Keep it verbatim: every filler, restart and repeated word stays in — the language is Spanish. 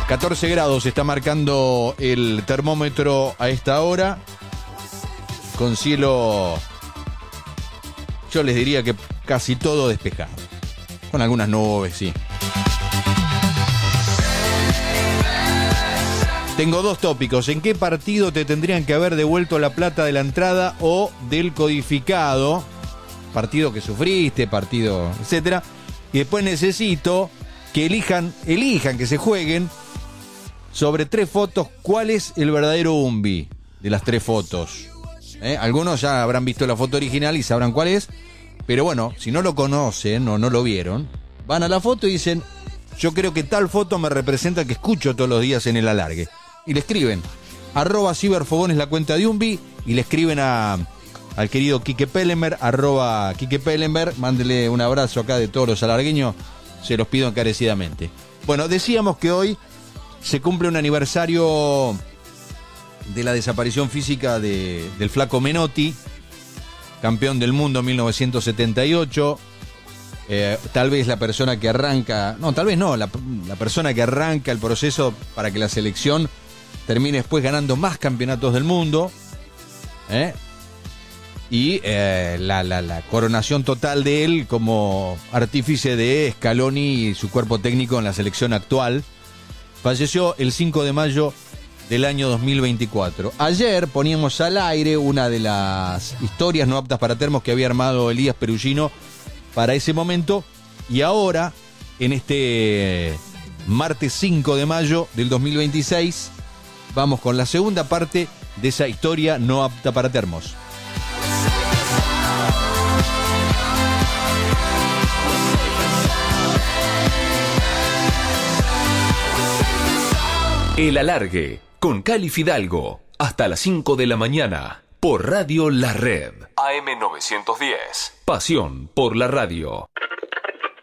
catorce grados está marcando el termómetro a esta hora, con cielo, yo les diría que casi todo despejado, con algunas nubes, sí. Tengo dos tópicos. ¿En qué partido te tendrían que haber devuelto la plata de la entrada o del codificado? Partido que sufriste, partido, etcétera. Y después necesito que elijan, elijan, que se jueguen sobre tres fotos cuál es el verdadero Umbi de las tres fotos. ¿Eh? Algunos ya habrán visto la foto original y sabrán cuál es, pero bueno, si no lo conocen o no lo vieron, van a la foto y dicen, yo creo que tal foto me representa que escucho todos los días en el alargue. Y le escriben, arroba ciberfogón es la cuenta de Umbi, y le escriben a, al querido Quique Pellenberg, arroba Quique Pellenberg, mándele un abrazo acá de todos los alargueños, se los pido encarecidamente. Bueno, decíamos que hoy se cumple un aniversario de la desaparición física de, del Flaco Menotti, campeón del mundo en mil novecientos setenta y ocho. Eh, tal vez la persona que arranca, no, tal vez no, la, la persona que arranca el proceso para que la selección termine después ganando más campeonatos del mundo. ¿Eh? Y eh, la, la, la coronación total de él como artífice de Scaloni y su cuerpo técnico en la selección actual. Falleció el cinco de mayo del año dos mil veinticuatro. Ayer poníamos al aire una de las historias no aptas para termos que había armado Elías Perugino para ese momento, y ahora, en este martes cinco de mayo del dos mil veintiséis, vamos con la segunda parte de esa historia no apta para termos. El Alargue, con Cali Fidalgo, hasta las cinco de la mañana, por Radio La Red. A M novecientos diez. Pasión por la radio.